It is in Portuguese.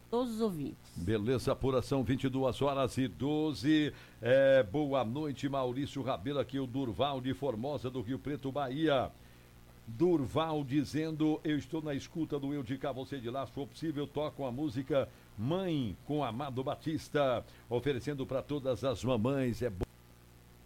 todos os ouvintes. Beleza, apuração 22h12. Boa noite, Maurício Rabelo, aqui o Durval de Formosa, do Rio Preto, Bahia. Durval dizendo: eu estou na escuta do Eu de Cá, você de lá, se for possível, tocam a música Mãe com Amado Batista, oferecendo para todas as mamães. É bom